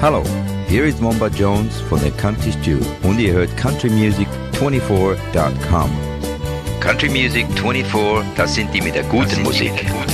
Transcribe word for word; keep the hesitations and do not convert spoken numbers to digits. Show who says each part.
Speaker 1: Hallo, hier ist Wombat Jones von der Country Stew und ihr hört country music vierundzwanzig Punkt com. Country Music vierundzwanzig, das sind die mit der guten Musik.